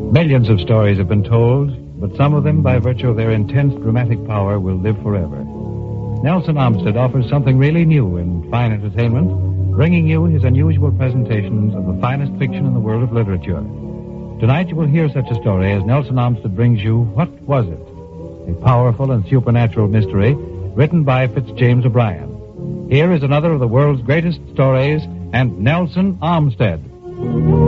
Millions of stories have been told, but some of them, by virtue of their intense dramatic power, will live forever. Nelson Armstead offers something really new in fine entertainment, bringing you his unusual presentations of the finest fiction in the world of literature. Tonight you will hear such a story as Nelson Armstead brings you What Was It? A powerful and supernatural mystery written by Fitzjames O'Brien. Here is another of the world's greatest stories and Nelson Armstead.